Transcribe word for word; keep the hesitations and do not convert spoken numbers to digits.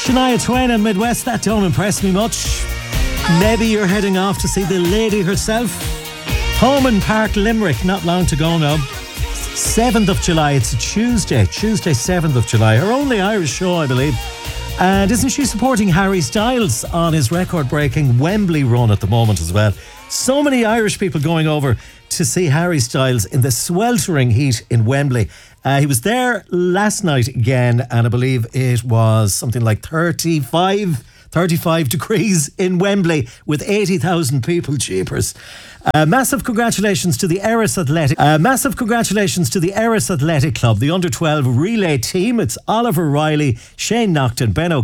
Shania Twain and Midwest, that don't impress me much. Maybe you're heading off to see the lady herself. Home Park, Limerick, not long to go now. seventh of July, it's a Tuesday, Tuesday seventh of July. Her only Irish show, I believe. And isn't she supporting Harry Styles on his record-breaking Wembley run at the moment as well? So many Irish people going over to see Harry Styles in the sweltering heat in Wembley. Uh, he was there last night again, and I believe it was something like thirty-five, thirty-five degrees in Wembley with eighty thousand people. Jeepers. Uh, massive congratulations to the Erris Athletic. Uh, massive congratulations to the Erris Athletic Club, the under twelve relay team. It's Oliver Riley, Shane Nocton, Ben O'Connor.